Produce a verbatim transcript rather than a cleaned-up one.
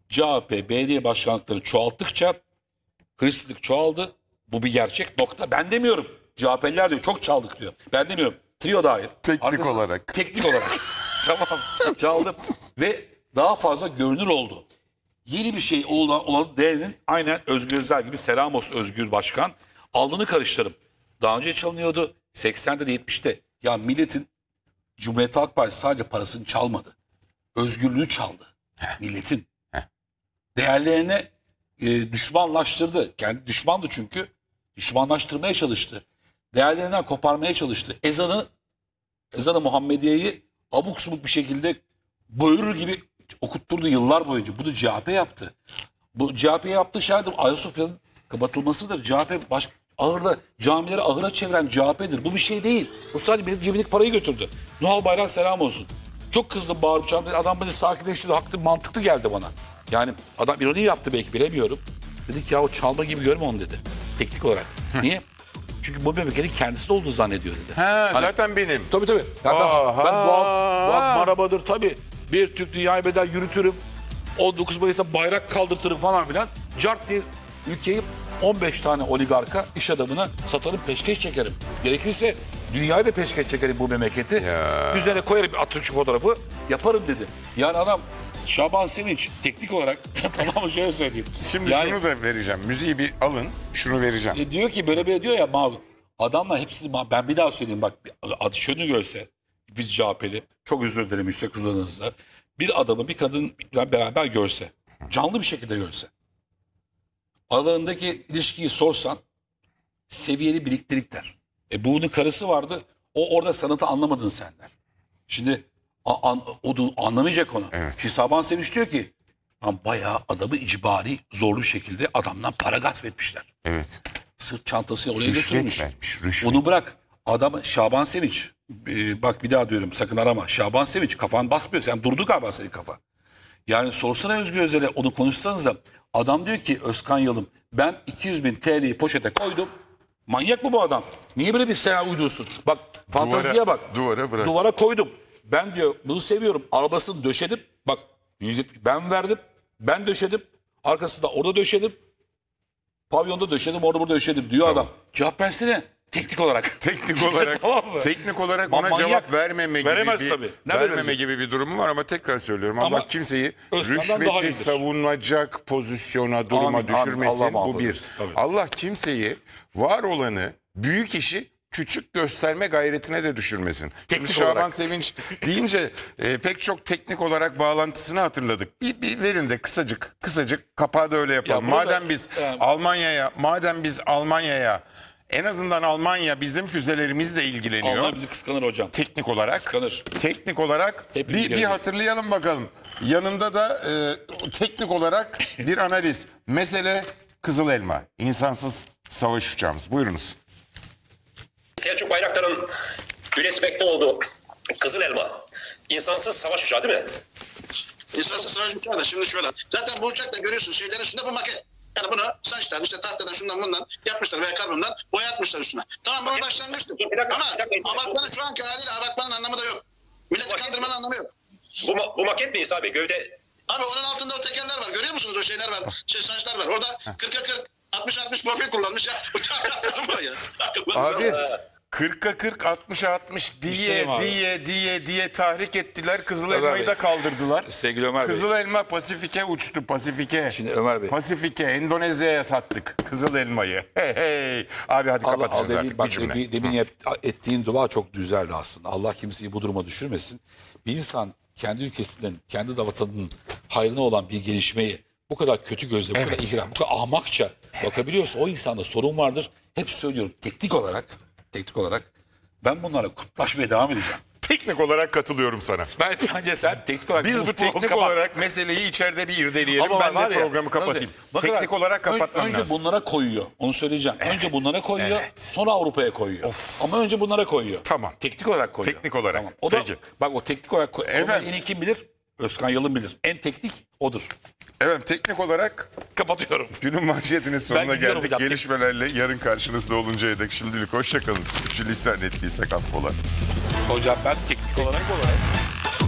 C H P belediye başkanlıkları çoğalttıkça hırsızlık çoğaldı. Bu bir gerçek nokta. Ben demiyorum. C H P'liler diyor çok çaldık diyor. Ben demiyorum. Trio dahil. Teknik Arkası- olarak. Teknik olarak. Tamam. Çaldı. Ve daha fazla görünür oldu. Yeni bir şey olan, olan değerinin aynen Özgür Özel gibi selam olsun Özgür Başkan. Alnını karıştırıp daha önce çalınıyordu. seksende de yetmişte. Ya milletin Cumhuriyet Halk Partisi sadece parasını çalmadı. Özgürlüğü çaldı. Milletin. Değerlerine e, düşmanlaştırdı. Kendi düşmandı çünkü. Düşmanlaştırmaya çalıştı. Değerlerinden koparmaya çalıştı. Ezanı ezanı Muhammediye'yi abuk subuk bir şekilde böğürür gibi okutturdu yıllar boyunca. Bunu C H P yaptı. Bu C H P yaptığı şey de Ayasofya'nın kapatılmasıdır. C H P baş, ahırda camileri ahıra çeviren C H P'dir. Bu bir şey değil. Bu sadece benim cebimdeki parayı götürdü. Nuhal Bayrak selam olsun. Çok kızdım bağırıp çağırdım. Adam beni sakinleştirdi. Haklı, mantıklı geldi bana. Yani adam ironi yaptı belki bilemiyorum. Dedik ya o çalma gibi görme onu dedi. Teknik olarak. Niye? Çünkü bu memleketin kendisi de olduğunu zannediyor dedi. Ha, Hani- zaten benim. Tabii tabii. Ya ben, Aha. ben bu halk, bu halk marabadır tabii. Bir Türk dünyayı bedel yürütürüm. on dokuz Mayıs'ta bayrak kaldırtırım falan filan. Cart diye ülkeyi on beş tane oligarka, iş adamına satarım, peşkeş çekerim. Gerekirse dünyayı da peşkeş çekerim bu memleketi. Ya. Üzerine koyarım bir Atatürk fotoğrafı, yaparım dedi. Yani adam Şaban Sevinç teknik olarak tamam mı şöyle söyleyeyim. Şimdi Yani- şunu da vereceğim. Müziği bir alın. Şunu vereceğim. E, diyor ki böyle böyle diyor ya mavi. Adamlar hepsi ma- ben bir daha söyleyeyim bak adı şunu görse biz C H P'li çok özür dilerim yüksek huzurlarınızda. Bir adamı bir kadın beraber görse canlı bir şekilde görse aralarındaki ilişkiyi sorsan seviyeli birliktelikler. E bunun karısı vardı o orada sanatı anlamadın sen der. Şimdi a- an, o da anlamayacak onu. Evet. Şimdi Şaban Sevinç diyor ki "Lan bayağı adamı icbari zorlu bir şekilde adamdan para gasp etmişler. Evet. Sırt çantasıyla oraya Rüşvet götürmüş. vermiş, rüşvet. Onu bırak. Adam Şaban Sevinç. e, bak bir daha diyorum sakın arama. Şaban Sevinç kafan basmıyor. Sen durdu galiba senin kafa. Yani sorsana Özgür Özel'e onu konuşsanız da adam diyor ki Özkan Yalım ben iki yüz bin T L'yi poşete koydum. Manyak mı bu adam? Niye böyle bir senaryo uydursun? Bak fantaziye Duvara- bak. duvara bırak. Duvara koydum. Ben diyor bunu seviyorum. Arabasını döşedim. Bak yüz yetmiş ben verdim. Ben döşedim. Arkasında orada döşedim. Pavyonda döşedim orada burada döşedim diyor adam. Cevap versene teknik olarak. Teknik olarak Tamam mı? teknik olarak Ma- ona manyak. cevap vermeme gibi Veremez bir tabii. Nerede vermeme verecek? gibi bir durumu var ama tekrar söylüyorum. Ama Allah kimseyi Özkan'dan daha rüşveti iyidir. savunacak pozisyona, duruma Amin, amin. düşürmesin. Allah Bu muhafaza bir. etsin, tabii. Allah kimseyi var olanı, büyük işi küçük gösterme gayretine de düşürmesin. Teknik Şimdi Şaban olarak. Sevinç deyince e, pek çok teknik olarak bağlantısını hatırladık. Bir, bir verin de kısacık kısacık kapağı da öyle yapalım. Ya burada- madem biz Yani- Almanya'ya, madem biz Almanya'ya en azından Almanya bizim füzelerimizle ilgileniyor. Allah bizi kıskanır hocam. Teknik olarak. Kıskanır. Teknik olarak Hepimiz bir, bir geleceğiz. hatırlayalım bakalım. Yanında da e, teknik olarak bir analiz. Mesele Kızıl Elma. İnsansız savaş uçağımız. Buyurunuz. Selçuk Bayraktar'ın üretmekte olduğu Kızıl Elma insansız savaş uçağı değil mi? İnsansız savaş uçağı da şimdi şöyle. Zaten bu uçakta görüyorsunuz şeylerin üstünde bu maket. Yani bunu saçlar işte tahtadan şundan bundan yapmışlar veya karbondan boyatmışlar üstüne. Tamam bu başlangıçtır. Bir dakika, Ama bir dakika. abartmanın şu anki haliyle abartmanın anlamı da yok. Milleti kandırmanın anlamı yok. Bu, ma- bu maket mi İsa Bey? Gövde Abi onun altında o tekerler var. Görüyor musunuz o şeyler var? Şey saçlar var. Orada kırka kırk altmış altmış profil kullanmış ya. Uçağı kaptırma ya. Abi kırka kırk altmışa altmış diye Hüseyin abi. diye diye diye tahrik ettiler. Kızıl Ömer Elma'yı Bey. da kaldırdılar. Sevgili Ömer Bey. Kızıl Elma Pasifik'e uçtu. Pasifik'e. Şimdi Ömer Bey. Pasifik'e, Endonezya'ya sattık Kızıl Elma'yı. Hey hey. Abi hadi Allah, kapatırız Allah, artık bak, bir cümle. demin, demin yap- ettiğin dua çok güzeldi aslında. Allah kimseyi bu duruma düşürmesin. Bir insan kendi ülkesinden, kendi de vatanının hayrına olan bir gelişmeyi bu kadar kötü gözle, bu Evet. kadar ihlal, bu kadar ahmakça bakabiliyorsa o insanda sorun vardır. Hep söylüyorum teknik olarak, teknik olarak ben bunlarla kutlaşmaya devam edeceğim. Teknik olarak katılıyorum sana. Ben bence sen teknik olarak Biz bu programı teknik kapat. olarak meseleyi içeride bir irdeleyelim. Ama Ben var de ya, programı kapatayım. bakın, Teknik olarak ön- kapatmam Önce lazım. bunlara koyuyor. Onu söyleyeceğim. Önce bunlara koyuyor. Sonra Avrupa'ya koyuyor. Ama önce bunlara koyuyor. Tamam. Teknik olarak koyuyor. Teknik olarak. Tamam. O da, Peki. bak o teknik olarak koy- Efendim? Onu en iyi kim bilir? Özkan Yalın bilir. En teknik odur. Evet teknik olarak Kapatıyorum. günün manşetinin sonuna gidiyorum geldik. hocam. Gelişmelerle yarın karşınızda oluncaya dek şimdilik hoşçakalın. Sürçülisan ettiysek affola. Hocam ben teknik olarak olarak